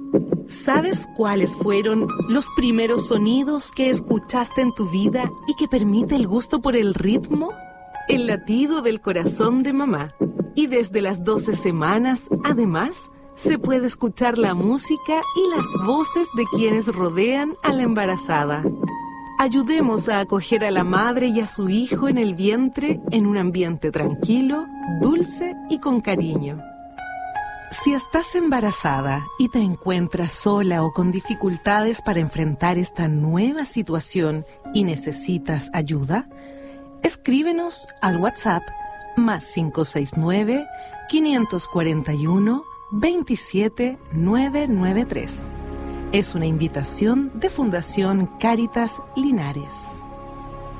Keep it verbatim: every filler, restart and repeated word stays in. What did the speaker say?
¿Sabes cuáles fueron los primeros sonidos que escuchaste en tu vida y que permite el gusto por el ritmo? El latido del corazón de mamá. Y desde las doce semanas, además, se puede escuchar la música y las voces de quienes rodean a la embarazada. Ayudemos a acoger a la madre y a su hijo en el vientre en un ambiente tranquilo, dulce y con cariño. Si estás embarazada y te encuentras sola o con dificultades para enfrentar esta nueva situación y necesitas ayuda, escríbenos al WhatsApp más cinco seis nueve, cinco cuatro uno, veintisiete novecientos noventa y tres. Es una invitación de Fundación Cáritas Linares.